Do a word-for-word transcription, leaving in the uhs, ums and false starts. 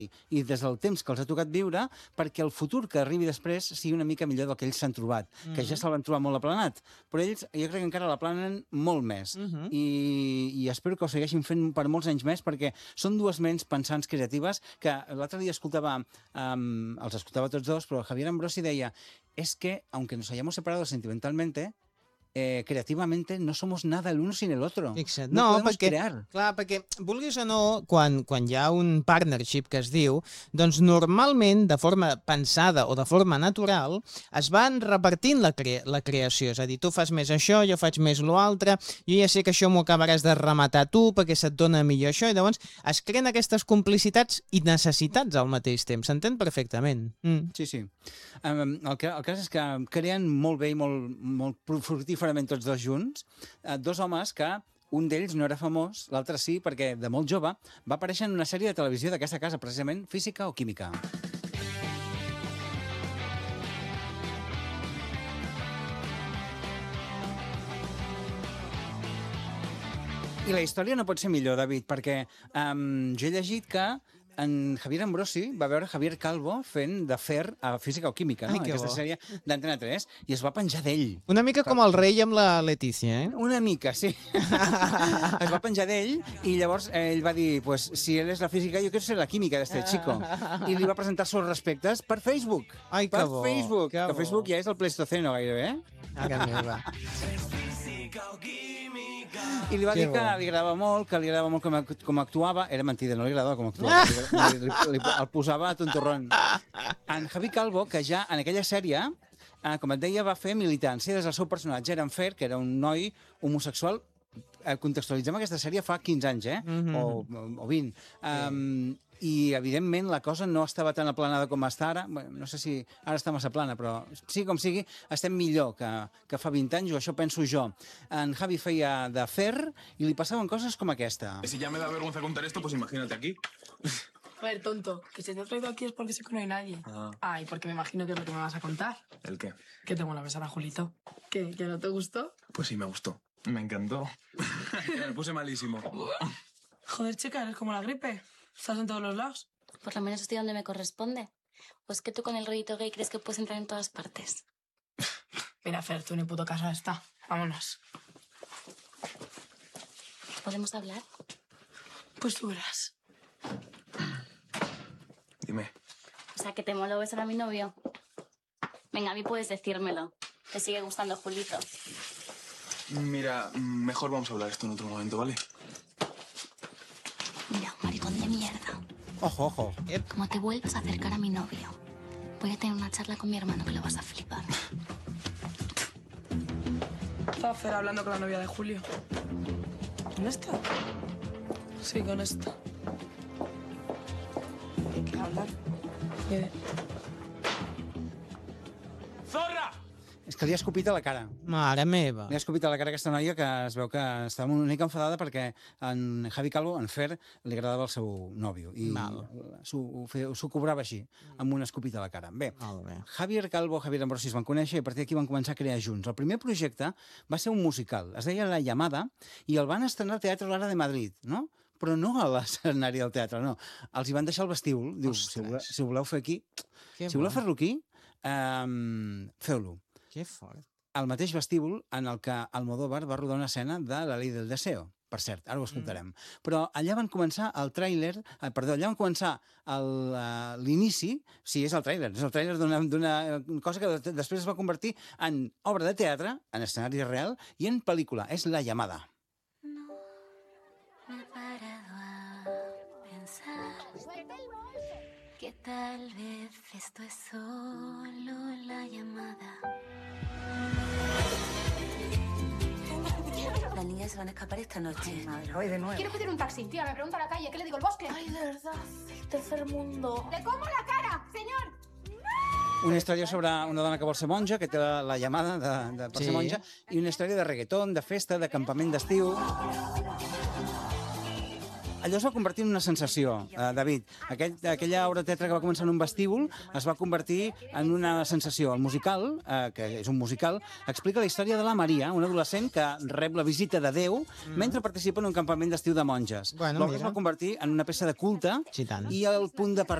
i des del temps que els ha tocat viure perquè el futur que arribi després sigui una mica millor del que ells s'han trobat, mm -hmm. que ja se'l van trobar molt aplanat, però ells jo crec que encara l'aplanen molt més mm -hmm. I, i espero que ho segueixin fent per molts anys més perquè són dues ments pensants creatives que l'altre dia escoltava, um, els escoltava tots dos, però Javier Ambrosi deia es que aunque nos hayamos separado sentimentalmente Eh, creativamente no somos nada el uno sin el otro. Exacte. No, no podemos perquè, crear. Clar, perquè, vulguis o no, quan, quan hi ha un partnership que es diu, doncs normalment, de forma pensada o de forma natural, es van repartint la, cre la creació. És a dir, tu fas més això, jo faig més l'altre, jo ja sé que això m'ho acabaràs de rematar tu perquè se't dona millor això, i llavors es creen aquestes complicitats i necessitats al mateix temps. S'entén perfectament. Mm. Sí, sí. Um, el, que, el cas és que creen molt bé i molt, molt fructíferament tots dos junts, eh, dos homes que un d'ells no era famós, l'altre sí, perquè de molt jove va aparèixer en una sèrie de televisió d'aquesta casa, precisament Física o Química. I la història no pot ser millor, David, perquè um, jo he llegit que en Javier Ambrosi va veure Javier Calvo fent de Fer a Física o Química, no? Ai, Aquesta bo. sèrie d'Antena tres, i es va penjar d'ell. Una mica com el rei amb la Letícia, eh? Una mica, sí. Es va penjar d'ell i llavors eh, ell va dir, pues si él es la física, yo quiero ser la química de este chico. I li va presentar els seus respectes per Facebook. Ai, que per bo, Facebook. que Que bo. Facebook ja és el Pleistoceno gairebé, eh? Ara meva. I li va Que dir que bo. li agradava molt, que li agradava molt com, ac- com actuava. Era mentida, no li agradava com actuava. li, li, li, li, el posava a tontorrón. En Javi Calvo, que ja en aquella sèrie, eh, com et deia, va fer militància des del seu personatge. Era en Fer, que era un noi homosexual. Eh, contextualitzem aquesta sèrie fa quinze anys, eh? Mhm. o, o vint. Um, I, evidentment, la cosa no estava tan aplanada com està ara. Bueno, no sé si ara està massa plana, però sigui com sigui, estem millor que, que fa vint anys, o això penso jo. En Javi feia de Fer i li passaven coses com aquesta. Si ya me da vergüenza contar esto, pues imagínate aquí. A ver, tonto, que si te he traído aquí es porque sé que no hay nadie. Ah. Ay, porque me imagino que es lo que me vas a contar. ¿El qué? Que tengo una besar a Julito. ¿Qué? ¿Que no te gustó? Pues sí, me gustó. Me encantó. Me puse malísimo. Joder, chica, eres como la gripe. Estás en todos los lados. Por lo menos estoy donde me corresponde. Pues que tú con el rollito gay crees que puedes entrar en todas partes. Mira, Fer, tú ni puto casa está. Vámonos. ¿Podemos hablar? Pues tú verás. Dime. O sea, que te mola besar a mi novio. Venga, a mí puedes decírmelo. Te sigue gustando Julito. Mira, mejor vamos a hablar esto en otro momento, ¿vale? Mira, maricón de mierda. Ojo, ojo. Como te vuelvas a acercar a mi novio, voy a tener una charla con mi hermano que lo vas a flipar. Estaba Fer hablando con la novia de Julio. ¿Con esta? Sí, con esta. ¿De qué hablar? ¿Qué? ¡Zorra! És que li ha escopit a la cara. Mare meva. Li ha escopit a la cara aquesta noia que es veu que estava una mica enfadada perquè en Javi Calvo, en Fer, li agradava el seu nòvio. I Val. s'ho feia- s'ho cobrava així, amb una escopita a la cara. Bé, Molt bé. Javier Calvo i Javier Ambrosi es van conèixer i a partir d'aquí van començar a crear junts. El primer projecte va ser un musical, es deia La Llamada, i el van estrenar al Teatre Lara de Madrid, no? Però no a l'escenari del teatre, no. Els hi van deixar al vestíbul. Diu, si voleu, Ostres. si voleu fer aquí, Que si voleu bo. fer-lo aquí, um, feu-lo. Que fort. Al mateix vestíbul en el que Almodóvar va rodar una escena de La Ley del Deseo. Per cert, ara ho escoltarem. Mm. Però allà van començar el tràiler, eh, perdó, allà van començar el, uh, l'inici, sí, és el tràiler, és el tràiler d'una d'una cosa que de- després es va convertir en obra de teatre, en escenari real i en pel·lícula. És La Llamada. No me he parado a pensar que tal vez esto es solo la llamada. Las niñas se van a escapar esta noche. Quiero pedir un taxi. Tía, me pregunta a la calle. ¿Qué le digo? ¿El bosque? Ay, de verdad, el tercer mundo. ¡Le como la cara, señor! Una història sobre una dona que vol ser monja, que té la, la llamada de, de, per Sí. ser monja, i una història de reggaeton, de festa, de campament d'estiu. allò es va convertir en una sensació, eh, David. Aquell, aquella obra de teatre que va començar en un vestíbul es va convertir en una sensació. El musical, eh, que és un musical, explica la història de la Maria, una adolescent que rep la visita de Déu mm. mentre participa en un campament d'estiu de monges. Bueno, L'obra es va convertir en una peça de culte sí, tant. i el punt de